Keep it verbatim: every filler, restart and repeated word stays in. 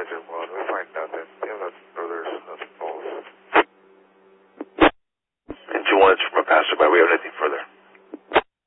Roger one. We find nothing. You have no further